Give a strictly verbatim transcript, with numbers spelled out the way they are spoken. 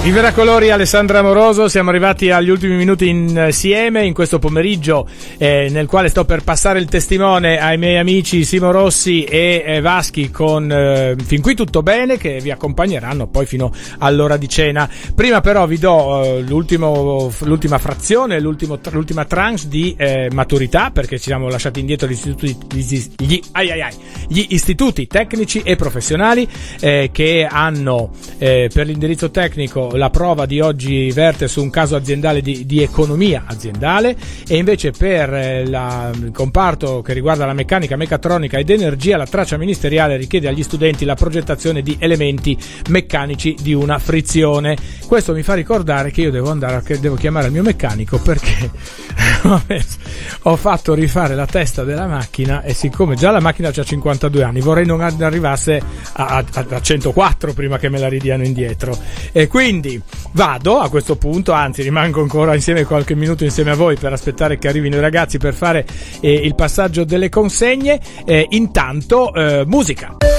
Rivera Colori, Alessandra Amoroso, siamo arrivati agli ultimi minuti insieme in questo pomeriggio eh, nel quale sto per passare il testimone ai miei amici Simo Rossi e eh, Vaschi con eh, Fin qui tutto bene, che vi accompagneranno poi fino all'ora di cena. Prima però vi do eh, l'ultimo, l'ultima frazione, l'ultimo, l'ultima tranche di eh, maturità, perché ci siamo lasciati indietro gli istituti, gli, gli, ai ai ai, gli istituti tecnici e professionali eh, che hanno eh, per l'indirizzo tecnico la prova di oggi verte su un caso aziendale di, di economia aziendale, e invece per eh, la, il comparto che riguarda la meccanica, meccatronica ed energia la traccia ministeriale richiede agli studenti la progettazione di elementi meccanici di una frizione. Questo mi fa ricordare che io devo andare a, devo chiamare il mio meccanico, perché ho fatto rifare la testa della macchina e siccome già la macchina c'ha cinquantadue anni vorrei non arrivasse a, a, a centoquattro prima che me la ridiano indietro, e quindi vado a questo punto, anzi rimango ancora insieme qualche minuto insieme a voi per aspettare che arrivino i ragazzi per fare eh, il passaggio delle consegne. Eh, intanto eh, musica.